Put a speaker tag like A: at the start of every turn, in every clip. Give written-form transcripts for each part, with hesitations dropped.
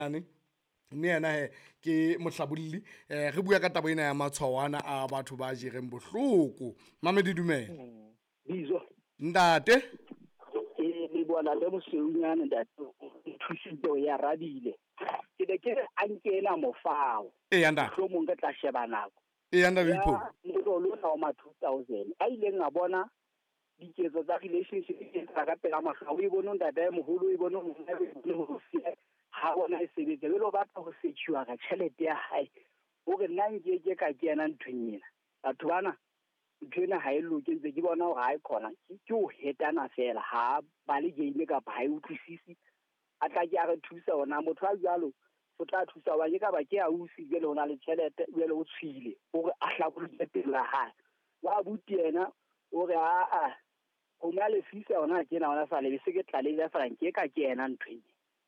A: ane mme yena he ke Mohlabolli re bua ka taba ena ya matshwawana a batho ba jereng bohloko. Mamedi dumela.
B: Bizo
A: Ntate
B: le bona le moseunyane ntate thusitse o ya rabile ke ne ke a nkela mofao
A: ntate
B: hlomong ke tla sheba nako
A: ntate Dipholo
B: lo lona o ma 2000 a ile nga bona diketso tsa relationship tsa ka pela mahlo o ibone ntate moholo o ibone ho ha bona e sebetse le lo batla ho sechiwa ka tšhelete ya hae o re nna nke ka kena nthonyena batho bana ntwena ha e loke ntse ke bona hore ha e khona ke o hetana fela ha ba le game kapa ha e utlwisisi a tla ke a re thusa ona motho a jalo o tla thusa wa ke ka ba ke a usi ke le ona le tšhelete le o tshwile hore a hlabolole pele la hae wa buti yena o re a o na le fisa ona ke na ona fa le se ke tla le fa nke ka kena ntweng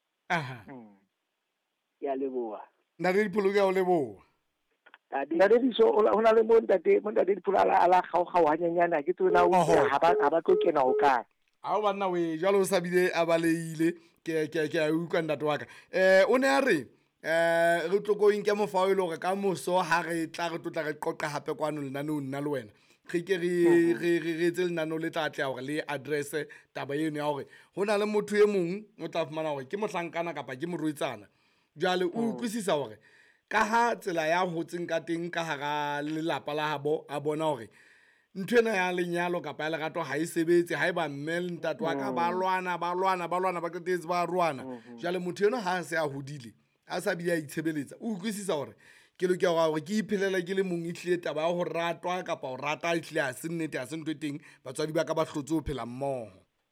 B: ya leboa
A: ntate Dipholo ke a o leboa.
C: ntate Diso ho na le mo ntate Dipholo ala kgao hanyanyana ke tsona o ha ba tlo kena o ka
A: a o banna we jalo o sabile a baleile ke a utlwa ntate wa ka o ne a re re tlo go inke mofao ile gore ka moso ha re tla re tlotla re qoqa hape kwano lenaneo nna le wena re ke re etse lenaneo le tla tla gore le address taba eno ya gore ho na le motho e mong o tla fumana gore ke mohlankana kapa ke morwetsana jale o utlwisisa gore ka ha tsela ya hotseng ka teng ka hara lelapa la habo a bona hore nthwena ya lenyalo kapa ya lerato ha e sebetse ha e ba mme le ntate wa ka ba lwana ba qetetse ba rwana jale motho eno ha se a hodile a sa bile a itshebeletsa o utlwisisa gore ke lokela gore ke iphelela ke le mong itlile taba ya ho ratwa kapa ho rata itlile ha se nnete ha se ntwe teng batswadi ba ka ba hlotse ho phela mmoho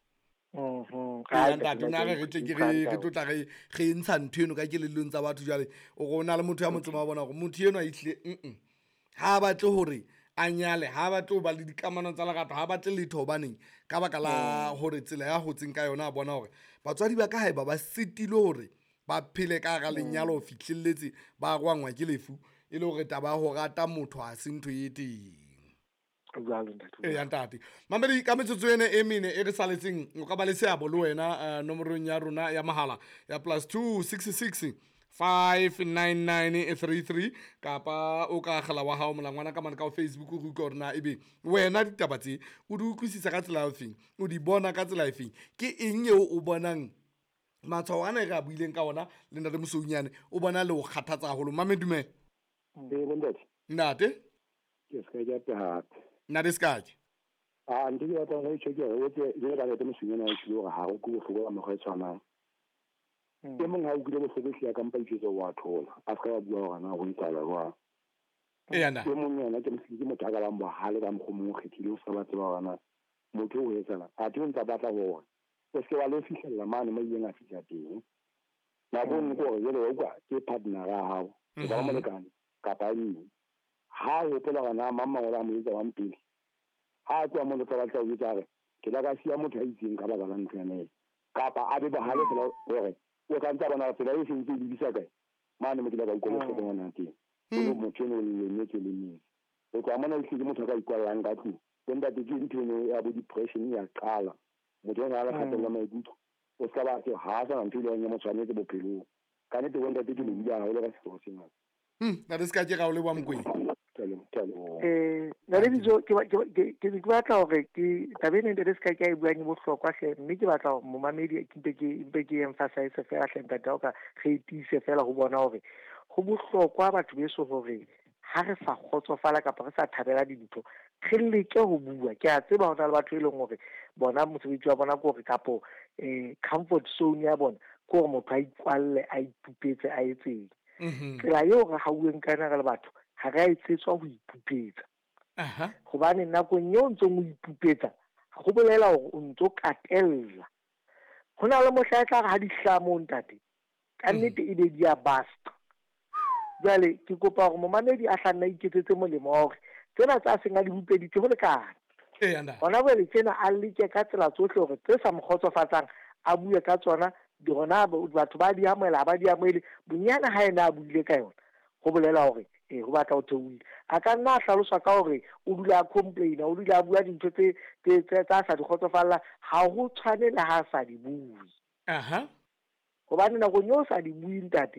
A: ntate ona re tle ke re tlotla re ntsha ntho eno ka kelellong tsa batho jale o go na le motho ya motsema wa bona gore motho eno a itlile ha batle hore a nyale ha batle ho ba le dikamano tsa lerato ha batle letho hobaneng ka baka la hore tsela ya hotseng ka yona a bona hore batswadi ba ka haeba ba sitile hore ba phele ka ga lenyalo ho fihlelletse ba rwangwa ke lefu e le hore taba ho rata motho ha se ntho e teng ya ntate Mamedi ka metsotso ene e mene e re saletseng o ka ba le seabo le wena nomorong ya rona ya mahala ya +266 59933 kapa o ka gala wa hao molangwana ka mane ka Facebook o ruka rona ebe wena ditaba tse o di utlwisisa ka tsela e feng o di bona ka tsela e feng ke eng eo o bonang matshwao ana re a buileng ka ona le ntate Mosounyane o bona le o kgathatsa haholo Mamedi dumela ntate
D: ke se ka ja
A: ntate skaje
D: ndi ya tla go tsheke o tse le ga le Mosounyane a tshilo ga go go go mo go tshwana ke mong ha o gile go sebetsa ya kampa itse wa thola a ska bua gona go itala wa
A: nna
D: ke mong yana ke mosiki mo taka ba mo hale ba mo mo khethile o sa ba tseba gona motho o etsana a tlo ntsa batla go o se wa le fihlella mane mo yeng a fitla teng na bone go re le kwa ke partner ga hao ba mo lekane ka pa ni ha o pela gona mama o la mo itsa wa mpile ha kwa mo tla batla o itare ke la ga sia motho a itseng ka ba la ntshane kapa a be ba hale fela gore o ka ntsa bona tsela e sentse di bisa kae mane mo ke la ba ikola go bona teng o mo tseno le ke le ni o tla mona e tlile motho ka ikola nga tlu nda di ntino ya bo depression ya qala motho ga la khatela maikutlo o ska ba ke ha sa ntho ile ya mo tshwanetse bophelo ka nete wenda di le ya ho le ka setso sengwe
A: na re ska ke ga o le wa mokweng
C: na le dijo ke batla hore ke tabene nte ska ke a buang mo hlokwa hle mme ke batla mo mamedi ke emphasize fela hle ntate ka kgetise fela go bona hore go bohlokwa batho beso hore ha re sa khotsofala kapa re sa thabela dintho re leke ho bua ke a tseba hona le batho e leng hore bona mosebetsi wa bona ko re kapo comfort zone ya bona ko re motho a ikwalle a ipupetse a etseng tsela eo re ha ueng kana re le batho ha re a etsetswa ho ipupetsa hobane nakong eo ntse o ipupetsa go bolela hore o ntse o katella ho na le mohlatla ha di hlamo ntate ka nnete e be di a basta jale ke kopa hore momamedi a hlanna iketsetse molemo wa hore tsena tsa senga di bupeditse ho lekana hona bole tsena a leke ka tsela tsohle hore tse sa mokgotsofatsang a bue ka tsona di gona batho ba di amoela ba di amoele bonyana ha ena a buile ka yona go bolela hore go batla o theoile a ka nna a hlaloswa ka hore o dula a complaina o dula a bua dintho tse sa di kgotsofalla ha go tshwane le ha sa di bue hobane nakong eo sa di bue ntate